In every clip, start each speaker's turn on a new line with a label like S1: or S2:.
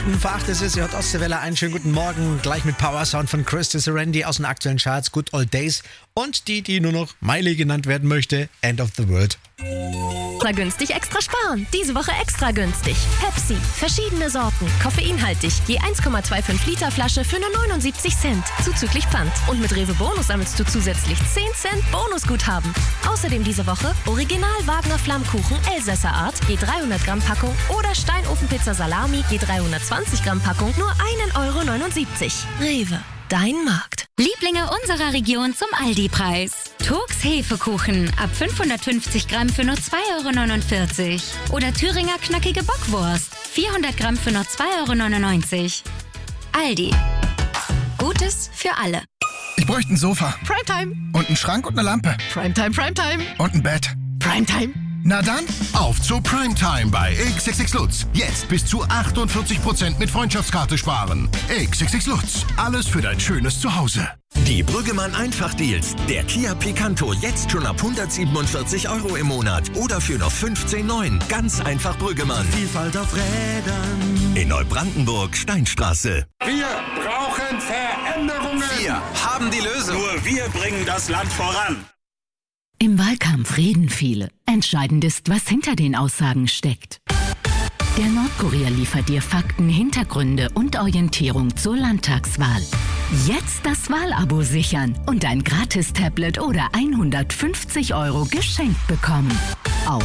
S1: Vor 8 ist es, ihr hört Ostseewelle, einen schönen guten Morgen, gleich mit Power Sound von Christy Serendi aus den aktuellen Charts, Good Old Days und die nur noch Miley genannt werden möchte, End of the World.
S2: Extra günstig, extra sparen. Diese Woche extra günstig. Pepsi, verschiedene Sorten, koffeinhaltig, je 1,25 Liter Flasche für nur 79 Cent, zuzüglich Pfand. Und mit Rewe Bonus sammelst du zusätzlich 10 Cent Bonusguthaben. Außerdem diese Woche Original Wagner Flammkuchen Elsässer Art, je 300 Gramm Packung oder Steinofenpizza Salami, je 320 Gramm Packung, nur 1,79 €. Rewe. Dein Markt.
S3: Lieblinge unserer Region zum Aldi-Preis. Turks Hefekuchen ab 550 Gramm für nur 2,49 €. Oder Thüringer knackige Bockwurst. 400 Gramm für nur 2,99 €. Aldi. Gutes für alle.
S4: Ich bräuchte ein Sofa.
S5: Primetime.
S4: Und einen Schrank und eine Lampe.
S5: Primetime, Primetime.
S4: Und ein Bett.
S5: Primetime.
S4: Na dann,
S6: auf zu Primetime bei XXX Lutz. Jetzt bis zu 48% mit Freundschaftskarte sparen. XXX Lutz. Alles für dein schönes Zuhause.
S7: Die Brüggemann Einfach-Deals. Der Kia Picanto jetzt schon ab 147 € im Monat. Oder für noch 15,9 €. Ganz einfach Brüggemann.
S8: Vielfalt auf Rädern.
S7: In Neubrandenburg, Steinstraße.
S9: Wir brauchen Veränderungen.
S10: Wir haben die Lösung.
S9: Nur wir bringen das Land voran.
S11: Im Wahlkampf reden viele. Entscheidend ist, was hinter den Aussagen steckt. Der Nordkurier liefert dir Fakten, Hintergründe und Orientierung zur Landtagswahl. Jetzt das Wahlabo sichern und ein Gratis-Tablet oder 150 € geschenkt bekommen. Auf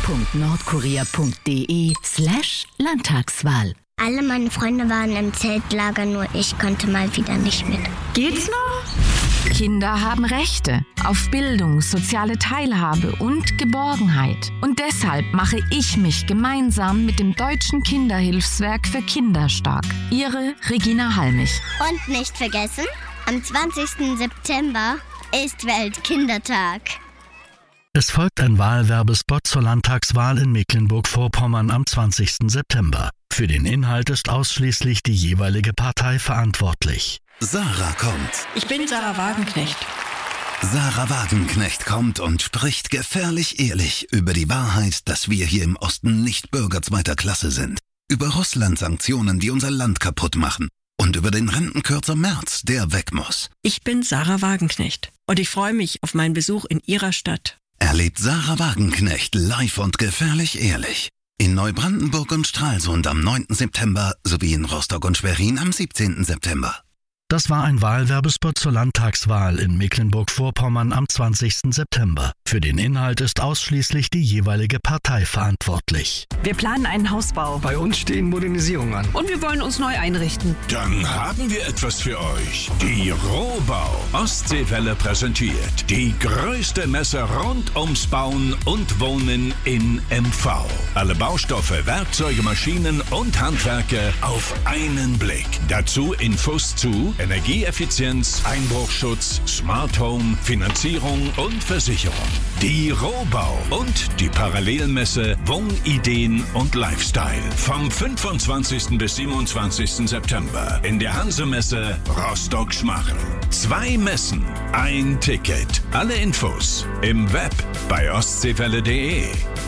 S11: mein.nordkurier.de/Landtagswahl.
S12: Alle meine Freunde waren im Zeltlager, nur ich konnte mal wieder nicht mit.
S13: Geht's noch? Kinder haben Rechte auf Bildung, soziale Teilhabe und Geborgenheit. Und deshalb mache ich mich gemeinsam mit dem Deutschen Kinderhilfswerk für Kinder stark. Ihre Regina Halmich.
S12: Und nicht vergessen, am 20. September ist Weltkindertag.
S14: Es folgt ein Wahlwerbespot zur Landtagswahl in Mecklenburg-Vorpommern am 20. September. Für den Inhalt ist ausschließlich die jeweilige Partei verantwortlich.
S15: Sarah kommt.
S16: Ich bin Sarah Wagenknecht.
S15: Sarah Wagenknecht kommt und spricht gefährlich ehrlich über die Wahrheit, dass wir hier im Osten nicht Bürger zweiter Klasse sind. Über Russland-Sanktionen, die unser Land kaputt machen. Und über den Rentenkürzer Merz, der weg muss.
S16: Ich bin Sarah Wagenknecht und ich freue mich auf meinen Besuch in Ihrer Stadt.
S15: Erlebt Sarah Wagenknecht live und gefährlich ehrlich. In Neubrandenburg und Stralsund am 9. September sowie in Rostock und Schwerin am 17. September.
S14: Das war ein Wahlwerbespot zur Landtagswahl in Mecklenburg-Vorpommern am 20. September. Für den Inhalt ist ausschließlich die jeweilige Partei verantwortlich.
S5: Wir planen einen Hausbau.
S4: Bei uns stehen Modernisierungen an.
S5: Und wir wollen uns neu einrichten.
S6: Dann haben wir etwas für euch. Die Rohbau. Ostseewelle präsentiert die größte Messe rund ums Bauen und Wohnen in MV. Alle Baustoffe, Werkzeuge, Maschinen und Handwerke auf einen Blick. Dazu Infos zu Energieeffizienz, Einbruchschutz, Smart Home, Finanzierung und Versicherung. Die Rohbau und die Parallelmesse Wohnideen und Lifestyle. Vom 25. bis 27. September in der Hansemesse Rostock-Schmarrn. 2 Messen, ein Ticket. Alle Infos im Web bei ostseewelle.de.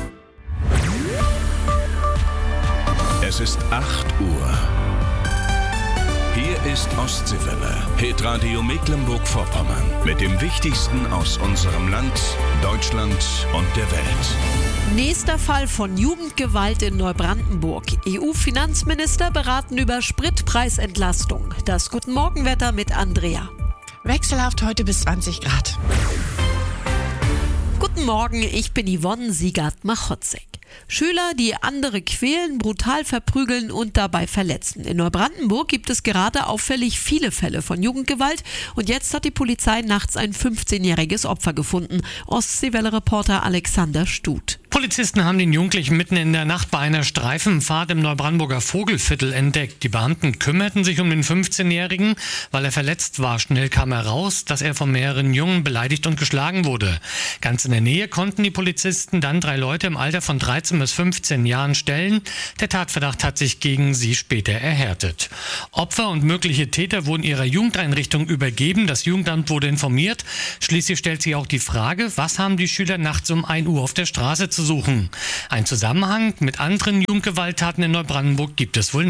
S6: Es ist 8 Uhr. Hier ist Ostseewelle, Hitradio Mecklenburg-Vorpommern. Mit dem Wichtigsten aus unserem Land, Deutschland und der Welt.
S17: Nächster Fall von Jugendgewalt in Neubrandenburg. EU-Finanzminister beraten über Spritpreisentlastung. Das Guten Morgenwetter mit Andrea.
S5: Wechselhaft heute bis 20 Grad.
S17: Guten Morgen, ich bin Yvonne Siegert-Machotzek. Schüler, die andere quälen, brutal verprügeln und dabei verletzen. In Neubrandenburg gibt es gerade auffällig viele Fälle von Jugendgewalt und jetzt hat die Polizei nachts ein 15-jähriges Opfer gefunden. Ostseewelle-Reporter Alexander Stut.
S18: Polizisten haben den Jugendlichen mitten in der Nacht bei einer Streifenfahrt im Neubrandenburger Vogelviertel entdeckt. Die Beamten kümmerten sich um den 15-Jährigen, weil er verletzt war. Schnell kam heraus, dass er von mehreren Jungen beleidigt und geschlagen wurde. Ganz in der Nähe konnten die Polizisten dann 3 Leute im Alter von 13 bis 15 Jahren stellen. Der Tatverdacht hat sich gegen sie später erhärtet. Opfer und mögliche Täter wurden ihrer Jugendeinrichtung übergeben. Das Jugendamt wurde informiert. Schließlich stellt sich auch die Frage, was haben die Schüler nachts um 1 Uhr auf der Straße zu suchen? Ein Zusammenhang mit anderen Jugendgewalttaten in Neubrandenburg gibt es wohl nicht.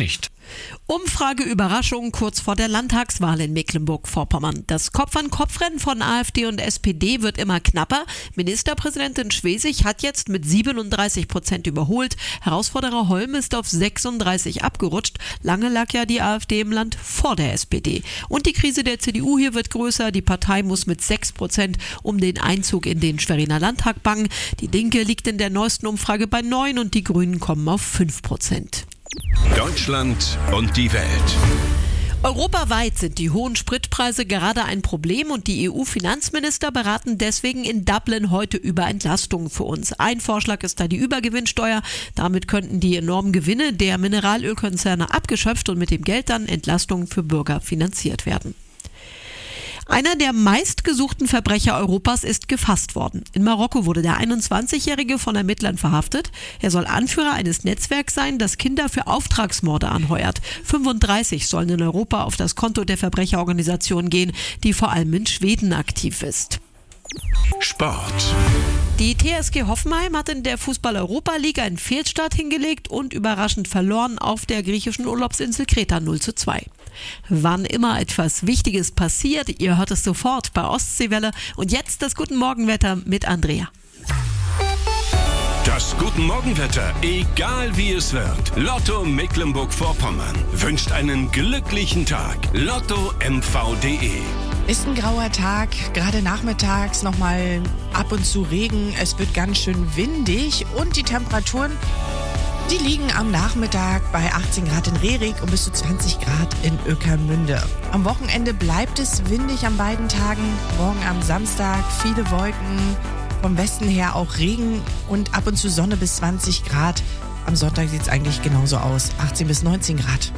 S17: Umfrage-Überraschung kurz vor der Landtagswahl in Mecklenburg-Vorpommern. Das Kopf-an-Kopf-Rennen von AfD und SPD wird immer knapper. Ministerpräsidentin Schwesig hat jetzt mit 37% überholt. Herausforderer Holm ist auf 36 abgerutscht. Lange lag ja die AfD im Land vor der SPD. Und die Krise der CDU hier wird größer. Die Partei muss mit 6% um den Einzug in den Schweriner Landtag bangen. Die Linke liegt in der neuesten Umfrage bei 9% und die Grünen kommen auf 5%.
S6: Deutschland und die Welt.
S17: Europaweit sind die hohen Spritpreise gerade ein Problem und die EU-Finanzminister beraten deswegen in Dublin heute über Entlastungen für uns. Ein Vorschlag ist da die Übergewinnsteuer. Damit könnten die enormen Gewinne der Mineralölkonzerne abgeschöpft und mit dem Geld dann Entlastungen für Bürger finanziert werden. Einer der meistgesuchten Verbrecher Europas ist gefasst worden. In Marokko wurde der 21-Jährige von Ermittlern verhaftet. Er soll Anführer eines Netzwerks sein, das Kinder für Auftragsmorde anheuert. 35 sollen in Europa auf das Konto der Verbrecherorganisation gehen, die vor allem in Schweden aktiv ist.
S6: Sport.
S17: Die TSG Hoffenheim hat in der Fußball-Europa League einen Fehlstart hingelegt und überraschend verloren auf der griechischen Urlaubsinsel Kreta 0:2. Wann immer etwas Wichtiges passiert, ihr hört es sofort bei Ostseewelle. Und jetzt das Guten Morgenwetter mit Andrea.
S6: Das Guten Morgenwetter, egal wie es wird. Lotto Mecklenburg-Vorpommern wünscht einen glücklichen Tag. LottoMV.de.
S5: Ist ein grauer Tag, gerade nachmittags nochmal ab und zu Regen. Es wird ganz schön windig und die Temperaturen, die liegen am Nachmittag bei 18 Grad in Rerik und bis zu 20 Grad in Ueckermünde. Am Wochenende bleibt es windig an beiden Tagen. Morgen am Samstag viele Wolken, vom Westen her auch Regen und ab und zu Sonne bis 20 Grad. Am Sonntag sieht es eigentlich genauso aus, 18 bis 19 Grad.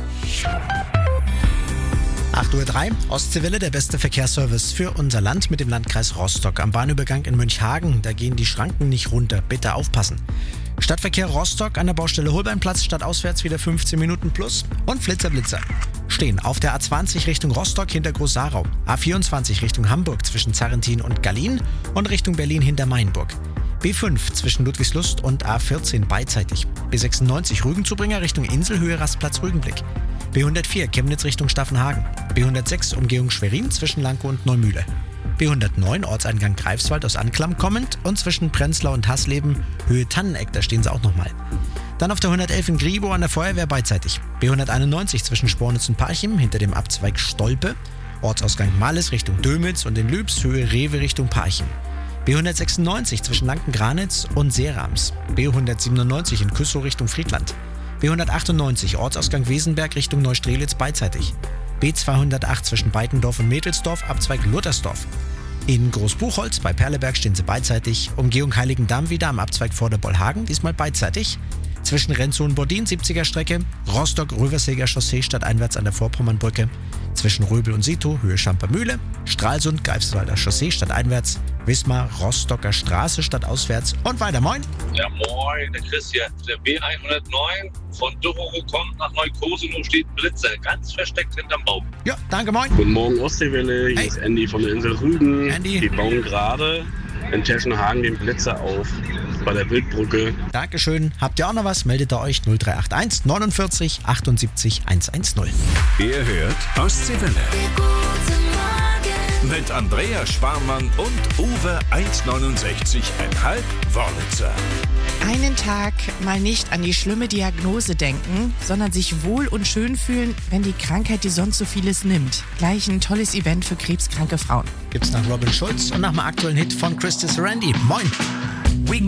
S1: 8:03 Uhr, Ostseewelle, der beste Verkehrsservice für unser Land mit dem Landkreis Rostock. Am Bahnübergang in Münchhagen, da gehen die Schranken nicht runter. Bitte aufpassen. Stadtverkehr Rostock an der Baustelle Holbeinplatz, stadtauswärts wieder 15 Minuten plus. Und Flitzer. Stehen auf der A20 Richtung Rostock hinter Groß-Sarau. A24 Richtung Hamburg zwischen Zarrentin und Gallien und Richtung Berlin hinter Mainburg. B5 zwischen Ludwigslust und A14 beidseitig. B96 Rügenzubringer Richtung Inselhöhe Rastplatz Rügenblick. B104 Chemnitz Richtung Staffenhagen. B106 Umgehung Schwerin zwischen Lankow und Neumühle. B109 Ortseingang Greifswald aus Anklam kommend und zwischen Prenzlau und Hasleben Höhe Tanneneck, da stehen sie auch nochmal. Dann auf der 111 in Griebow an der Feuerwehr beidseitig. B191 zwischen Spornitz und Parchim hinter dem Abzweig Stolpe. Ortsausgang Malles Richtung Dömitz und in Lübs Höhe Rewe Richtung Parchim. B196 zwischen Lanken-Granitz und Seerams. B197 in Küssow Richtung Friedland. B198 Ortsausgang Wesenberg Richtung Neustrelitz beidseitig. B208 zwischen Beitendorf und Mädelsdorf, Abzweig Luttersdorf. In Großbuchholz bei Perleberg stehen sie beidseitig. Umgehung Heiligendamm wieder am Abzweig Vorderbollhagen, diesmal beidseitig. Zwischen Renzow und Bordin 70er Strecke. Rostock-Röverseger Chaussee stadteinwärts an der Vorpommernbrücke. Zwischen Röbel und Sito Höhe Schampermühle. Stralsund Greifswalder Chaussee stadteinwärts. Wismar Rostocker Straße stadtauswärts. Und weiter, moin.
S10: Ja, moin, der Christian. Der B109 von Dürrow kommt nach Neukosenow, steht ein Blitzer, ganz versteckt hinterm Baum.
S1: Ja, danke, moin.
S19: Guten Morgen, Ostseewelle. Hier ist Andy von der Insel Rügen.
S1: Andy.
S19: Die bauen gerade in Teschenhagen den Blitzer auf bei der Wildbrücke.
S1: Dankeschön. Habt ihr auch noch was? Meldet ihr euch 0381 49 78 110.
S6: Ihr hört Ostseewelle. Mit Andrea Sparmann und Uwe 1,69,5 Wörlitzer.
S5: Einen Tag mal nicht an die schlimme Diagnose denken, sondern sich wohl und schön fühlen, wenn die Krankheit, die sonst so vieles nimmt. Gleich ein tolles Event für krebskranke Frauen.
S1: Gibt's nach Robin Schulz und nach dem aktuellen Hit von Christy Randy. Moin!